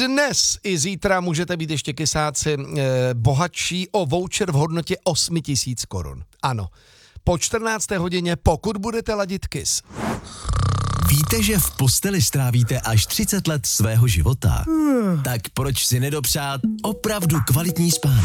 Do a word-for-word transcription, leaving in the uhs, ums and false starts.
dnes i zítra můžete být ještě kysáci eh, bohatší o voucher v hodnotě osm tisíc korun. Ano, po čtrnácté hodině, pokud budete ladit Kiss. Víte, že v posteli strávíte až třicet let svého života? Tak proč si nedopřát opravdu kvalitní spánek?